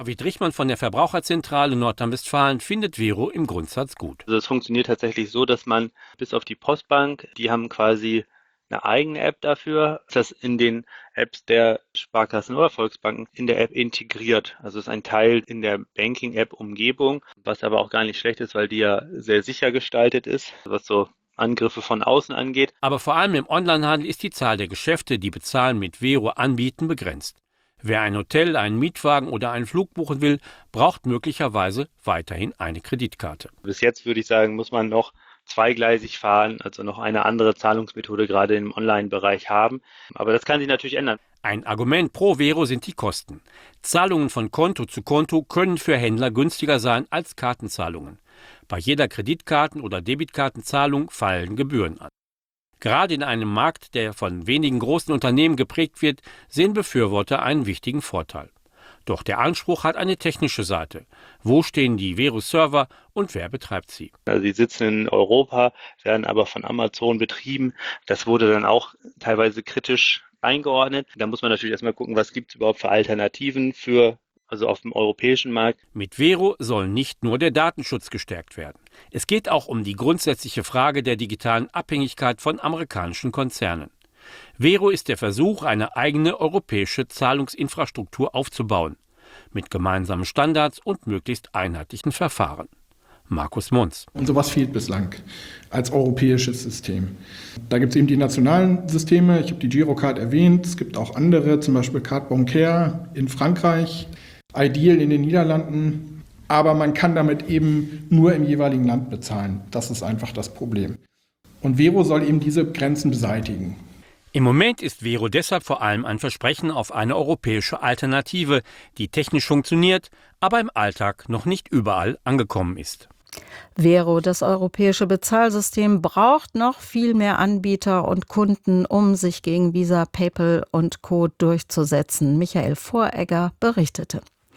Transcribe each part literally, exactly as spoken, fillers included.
David Richmann von der Verbraucherzentrale Nordrhein-Westfalen findet Vero im Grundsatz gut. Also es funktioniert tatsächlich so, dass man bis auf die Postbank, die haben quasi eine eigene App dafür, das in den Apps der Sparkassen oder Volksbanken in der App integriert. Also es ist ein Teil in der Banking-App-Umgebung, was aber auch gar nicht schlecht ist, weil die ja sehr sicher gestaltet ist, was so Angriffe von außen angeht. Aber vor allem im Onlinehandel ist die Zahl der Geschäfte, die Bezahlen mit Vero anbieten, begrenzt. Wer ein Hotel, einen Mietwagen oder einen Flug buchen will, braucht möglicherweise weiterhin eine Kreditkarte. Bis jetzt würde ich sagen, muss man noch zweigleisig fahren, also noch eine andere Zahlungsmethode gerade im Online-Bereich haben. Aber das kann sich natürlich ändern. Ein Argument pro Vero sind die Kosten. Zahlungen von Konto zu Konto können für Händler günstiger sein als Kartenzahlungen. Bei jeder Kreditkarten- oder Debitkartenzahlung fallen Gebühren an. Gerade in einem Markt, der von wenigen großen Unternehmen geprägt wird, sehen Befürworter einen wichtigen Vorteil. Doch der Anspruch hat eine technische Seite. Wo stehen die Vero-Server und wer betreibt sie? Also die sitzen in Europa, werden aber von Amazon betrieben. Das wurde dann auch teilweise kritisch eingeordnet. Da muss man natürlich erstmal gucken, was gibt es überhaupt für Alternativen für also auf dem europäischen Markt. Mit Vero soll nicht nur der Datenschutz gestärkt werden. Es geht auch um die grundsätzliche Frage der digitalen Abhängigkeit von amerikanischen Konzernen. Vero ist der Versuch, eine eigene europäische Zahlungsinfrastruktur aufzubauen, mit gemeinsamen Standards und möglichst einheitlichen Verfahren. Markus Munz. Und sowas fehlt bislang als europäisches System. Da gibt es eben die nationalen Systeme, ich habe die Girocard erwähnt, es gibt auch andere, zum Beispiel Carte Bancaire in Frankreich, Ideal in den Niederlanden, aber man kann damit eben nur im jeweiligen Land bezahlen. Das ist einfach das Problem. Und Vero soll eben diese Grenzen beseitigen. Im Moment ist Vero deshalb vor allem ein Versprechen auf eine europäische Alternative, die technisch funktioniert, aber im Alltag noch nicht überall angekommen ist. Vero, das europäische Bezahlsystem, braucht noch viel mehr Anbieter und Kunden, um sich gegen Visa, PayPal und Co. durchzusetzen. Michael Voregger berichtete.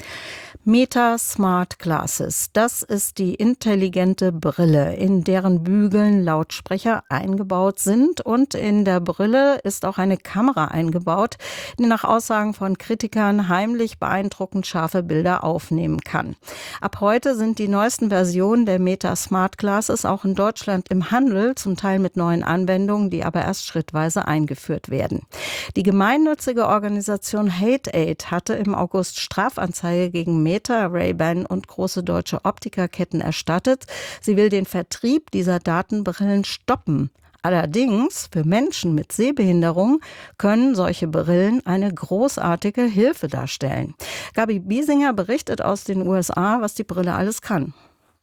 Meta Smart Glasses, das ist die intelligente Brille, in deren Bügeln Lautsprecher eingebaut sind, und in der Brille ist auch eine Kamera eingebaut, die nach Aussagen von Kritikern heimlich beeindruckend scharfe Bilder aufnehmen kann. Ab heute sind die neuesten Versionen der Meta Smart Glasses auch in Deutschland im Handel, zum Teil mit neuen Anwendungen, die aber erst schrittweise eingeführt werden. Die gemeinnützige Organisation Hate Aid hatte im August Strafanzeige gegen Meta Meta, Ray-Ban und große deutsche Optikerketten erstattet. Sie will den Vertrieb dieser Datenbrillen stoppen. Allerdings, für Menschen mit Sehbehinderung können solche Brillen eine großartige Hilfe darstellen. Gabi Biesinger berichtet aus den U S A, was die Brille alles kann.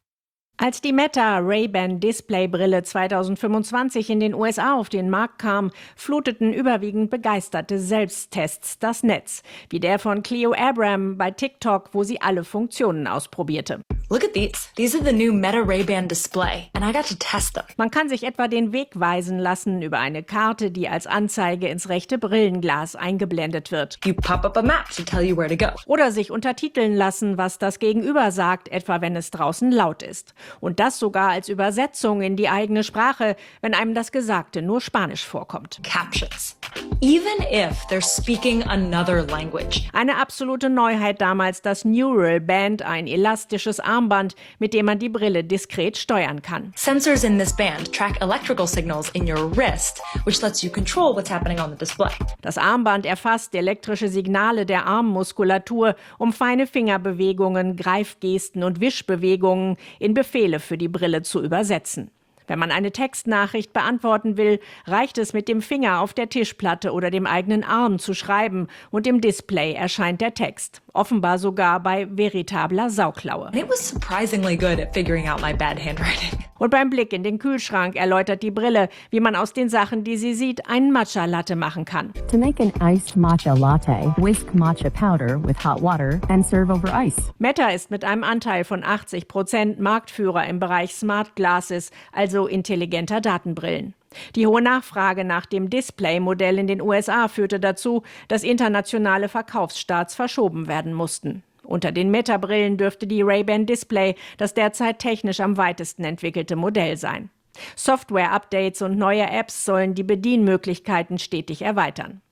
Als die Meta Ray-Ban Displaybrille zweitausendfünfundzwanzig in den U S A auf den Markt kam, fluteten überwiegend begeisterte Selbsttests das Netz, wie der von Cleo Abram bei TikTok, wo sie alle Funktionen ausprobierte. Look at these. These are the new Meta Ray-Ban Display, and I got to test them. Man kann sich etwa den Weg weisen lassen über eine Karte, die als Anzeige ins rechte Brillenglas eingeblendet wird. You pop up a map to tell you where to go. Oder sich untertiteln lassen, was das Gegenüber sagt, etwa wenn es draußen laut ist. Und das sogar als Übersetzung in die eigene Sprache, wenn einem das Gesagte nur Spanisch vorkommt. Captions. Even if they're speaking another language. Eine absolute Neuheit damals das Neural Band, ein elastisches Armband, mit dem man die Brille diskret steuern kann. Sensors in this band track electrical signals in your wrist, which lets you control what's happening on the display. Das Armband erfasst elektrische Signale der Armmuskulatur, um feine Fingerbewegungen, Greifgesten und Wischbewegungen in Befehle für die Brille zu übersetzen. Wenn man eine Textnachricht beantworten will, reicht es, mit dem Finger auf der Tischplatte oder dem eigenen Arm zu schreiben, und im Display erscheint der Text. Offenbar sogar bei veritabler Sauklaue. It was surprisingly good at figuring out my bad handwriting. Und beim Blick in den Kühlschrank erläutert die Brille, wie man aus den Sachen, die sie sieht, einen Matcha Latte machen kann. To make an iced matcha latte, whisk matcha powder with hot water and serve over ice. Meta ist mit einem Anteil von achtzig Prozent Marktführer im Bereich Smart Glasses, also intelligenter Datenbrillen. Die hohe Nachfrage nach dem Display-Modell in den U S A führte dazu, dass internationale Verkaufsstarts verschoben werden mussten. Unter den Meta-Brillen dürfte die Ray-Ban Display das derzeit technisch am weitesten entwickelte Modell sein. Software-Updates und neue Apps sollen die Bedienmöglichkeiten stetig erweitern.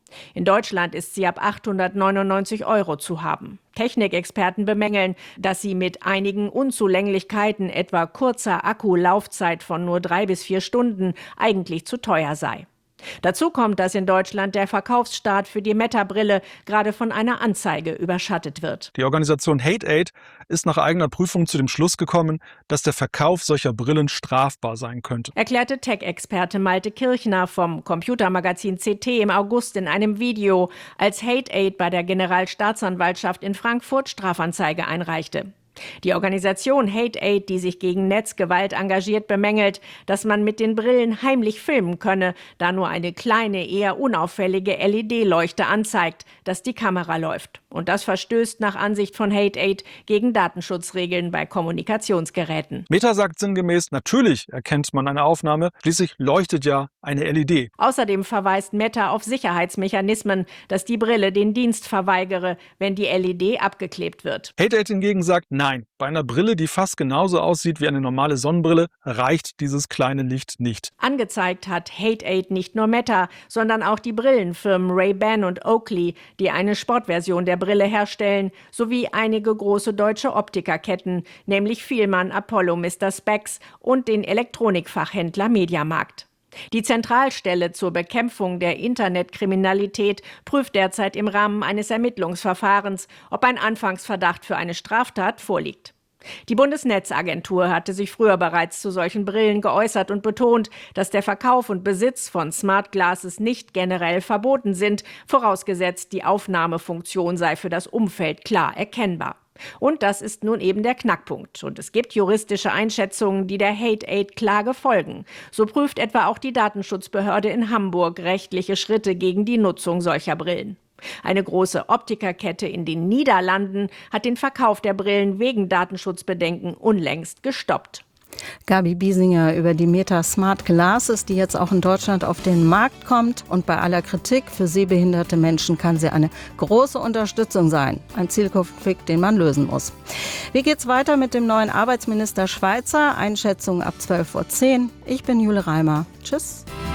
In Deutschland ist sie ab achthundertneunundneunzig Euro zu haben. Technikexperten bemängeln, dass sie mit einigen Unzulänglichkeiten, etwa kurzer Akkulaufzeit von nur drei bis vier Stunden, eigentlich zu teuer sei. Dazu kommt, dass in Deutschland der Verkaufsstart für die Meta-Brille gerade von einer Anzeige überschattet wird. Die Organisation Hate-Aid ist nach eigener Prüfung zu dem Schluss gekommen, dass der Verkauf solcher Brillen strafbar sein könnte. Erklärte Tech-Experte Malte Kirchner vom Computermagazin C T im August in einem Video, als Hate-Aid bei der Generalstaatsanwaltschaft in Frankfurt Strafanzeige einreichte. Die Organisation Hate-Aid, die sich gegen Netzgewalt engagiert, bemängelt, dass man mit den Brillen heimlich filmen könne, da nur eine kleine, eher unauffällige L E D-Leuchte anzeigt, dass die Kamera läuft. Und das verstößt nach Ansicht von Hate-Aid gegen Datenschutzregeln bei Kommunikationsgeräten. Meta sagt sinngemäß, natürlich erkennt man eine Aufnahme, schließlich leuchtet ja eine L E D. Außerdem verweist Meta auf Sicherheitsmechanismen, dass die Brille den Dienst verweigere, wenn die L E D abgeklebt wird. Hate-Aid hingegen sagt, nein, bei einer Brille, die fast genauso aussieht wie eine normale Sonnenbrille, reicht dieses kleine Licht nicht. Angezeigt hat Hate-Aid nicht nur Meta, sondern auch die Brillenfirmen Ray-Ban und Oakley, die eine Sportversion der Brille herstellen, sowie einige große deutsche Optikerketten, nämlich Fielmann, Apollo, Mister Spex und den Elektronikfachhändler Mediamarkt. Die Zentralstelle zur Bekämpfung der Internetkriminalität prüft derzeit im Rahmen eines Ermittlungsverfahrens, ob ein Anfangsverdacht für eine Straftat vorliegt. Die Bundesnetzagentur hatte sich früher bereits zu solchen Brillen geäußert und betont, dass der Verkauf und Besitz von Smart Glasses nicht generell verboten sind, vorausgesetzt die Aufnahmefunktion sei für das Umfeld klar erkennbar. Und das ist nun eben der Knackpunkt. Und es gibt juristische Einschätzungen, die der Hate-Aid-Klage folgen. So prüft etwa auch die Datenschutzbehörde in Hamburg rechtliche Schritte gegen die Nutzung solcher Brillen. Eine große Optikerkette in den Niederlanden hat den Verkauf der Brillen wegen Datenschutzbedenken unlängst gestoppt. Gabi Biesinger über die Meta Smart Glasses, die jetzt auch in Deutschland auf den Markt kommt. Und bei aller Kritik für sehbehinderte Menschen kann sie eine große Unterstützung sein. Ein Zielkonflikt, den man lösen muss. Wie geht's weiter mit dem neuen Arbeitsminister Schweizer? Einschätzung ab zwölf Uhr zehn. Ich bin Jule Reimer. Tschüss.